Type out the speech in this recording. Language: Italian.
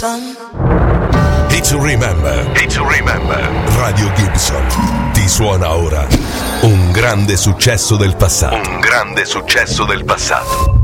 son. It's to remember. It's to remember. Radio Gibson ti suona ora un grande successo del passato. Un grande successo del passato.